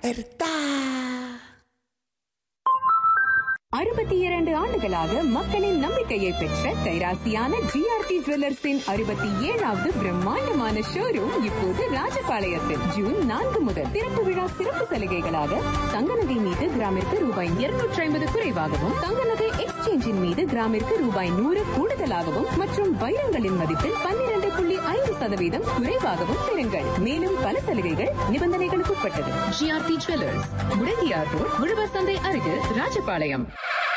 தகர்த்தா 62 ஆண்டுகளாக மக்களின் நம்பிக்கையை பெற்ற கைராசியான ஜிஆர்டி ஜுவல்லர்ஸின் 67வது பிரம்மாண்டமான ஷோரூம் இப்போது ராஜபாளையத்தில் ஜூன் 4 முதல் திறப்பு விழா சிறப்பு சலுகைகளாக தங்க நகை மீது கிராமிற்கு ரூபாய் 250 குறைவாகவும் தங்க நகை எக்ஸ்சேஞ்சின் மீது கிராமிற்கு ரூபாய் 100 கூடுதலாகவும் மற்றும் வைரங்களின் மதிப்பில் 12.5% குறைவாகவும் பெறுங்கள். மேலும் பல சலுகைகள் நிபந்தனைகளுக்கு உட்பட்டது. ஜிஆர்டி ஜுவல்லர்ஸ், முடங்கியார் ரோட், உழவர் சந்தை அருகில், ராஜபாளையம்.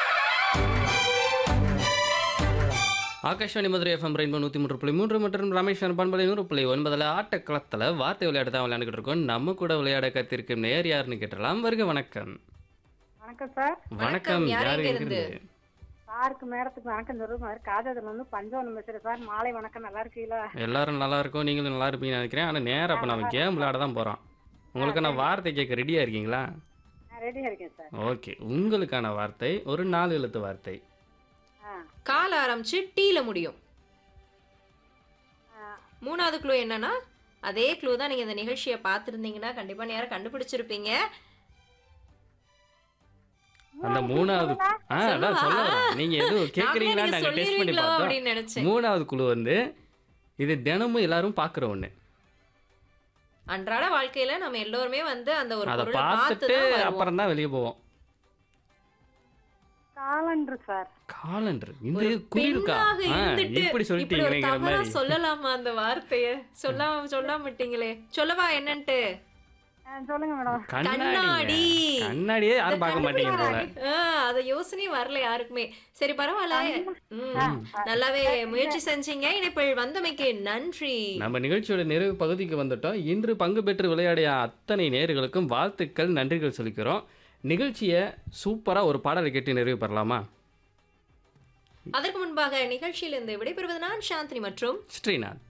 ஆகாஷ்வாணி மதுரை எஃப்எம் ரெயின்போ 103.3 மற்றும் ராமேஸ்வரம் பண்பலை 100.9 ஆட்டக்களத்தில் வார்த்தை விளையாட்டு தான் விளையாண்டுக்கிட்டு இருக்கோம். நம்ம கூட விளையாட கத்திருக்கும் நேர் யாருன்னு கேட்டலாம். வருக வணக்கம். வணக்கம் சார். வணக்கம். யாரு இருந்து? சாருக்கு மேடத்துக்கு வணக்கம் சொல்லுங்க. காதத்துல வந்து பஞ்சவனம் பேசுறேன் சார். மாலை வணக்கம். நல்லா இருக்கீங்களா? எல்லாரும் நல்லா இருக்கும், நீங்களும் நல்லா இருப்பீங்கன்னு நினைக்கிறேன். ஆனால் நேரம் அப்போ நம்ம கேம் விளையாட தான் போகிறோம். உங்களுக்கான வார்த்தை கேட்க ரெடியாக இருக்கீங்களா? ரெடியா இருக்கேன் சார். ஓகே, உங்களுக்கான வார்த்தை ஒரு 4 எழுத்து வார்த்தை. கால ஆரம்பிச்சு டீல முடியும். 3வது க்ளூ என்னன்னா, அதே க்ளூ தான். நீங்க இந்த நிகழ்ச்சியை பார்த்துருந்தீங்கன்னா கண்டிப்பா நேரம் கண்டுபிடிச்சிருப்பீங்க. அந்த 3வது நீங்க எதுவும் கேக்குறீங்களா? நாங்க டெஸ்ட் பண்ணி பார்த்தோம். 3வது குழு வந்து இது தினமும் எல்லாரும் பாக்குற ஒண்ணு. அன்றாட வாழ்க்கையில நம்ம எல்லாருமே வந்து அந்த ஒரு அத பொருளை பார்த்துட்டு அப்புறம் தான் வெளிய போவோம். Calendar sir. காலண்டர். இந்த குளிர்க்கா இப்படி சொல்லிட்டீங்களேங்கிற மாதிரி சொல்லலாமா அந்த வார்த்தையை? சொல்லாம விட்டீங்களே. சொல்லவா என்னன்ட்டு? சொல்லுங்க மேடம். கண்ணாடி. கண்ணாடியே யாரும் பார்க்க மாட்டீங்க போல. அத யோசனையே வரல யாருக்குமே. சரி, பரவாயில்ல. நல்லாவே முயற்சி செஞ்சீங்க. இணைப்பில் வந்தமைக்கு நன்றி. நம்ம நிகழ்ச்சியோட நிறைவு பகுதிக்கு வந்துட்டோம். இன்று பங்கு பெற்று விளையாடிய அத்தனை நேயர்களுக்கும் வாழ்த்துக்கள், நன்றிகள் சொல்லிக்கிறோம். நிகழ்ச்சியை சூப்பரா ஒரு பாடலை கேட்டு நிறைவு பெறலாமா? அதற்கு முன்பாக நிகழ்ச்சியிலிருந்து விடைபெறுவது நான் சாந்தினி மற்றும் ஸ்ரீநாத்.